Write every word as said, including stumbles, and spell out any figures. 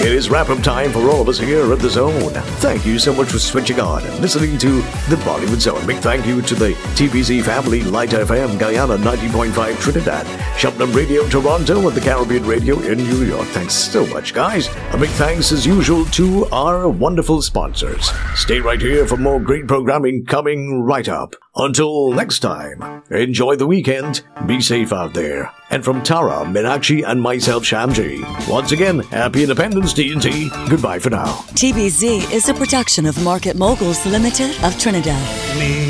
It is wrap-up time for all of us here at The Zone. Thank you so much for switching on and listening to the Bollywood Zone. Big thank you to the T B Z family, Light F M, Guyana ninety point five Trinidad, Shubnam Radio Toronto, and the Caribbean Radio in New York. Thanks so much, guys. A big thanks, as usual, to our wonderful sponsors. Stay right here for more great programming coming right up. Until next time, enjoy the weekend, be safe out there. And from Tara, Meenakshi, and myself, Shamji, once again, happy Independence Day and T. Goodbye for now. T B Z is a production of Market Moguls Limited of Trinidad.